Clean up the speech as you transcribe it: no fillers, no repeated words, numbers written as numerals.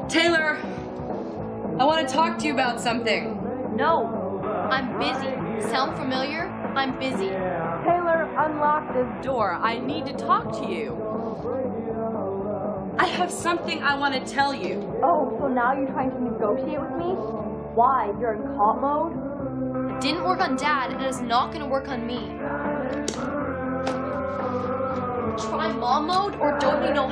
Taylor, I want to talk to you about something. No, I'm busy. Sound familiar? I'm busy. Taylor, unlock this door. I need to talk to you. I have something I want to tell you. Oh, so now you're trying to negotiate with me? Why? You're in cop mode? It didn't work on Dad, and it's not gonna work on me. Try mom mode, or don't you know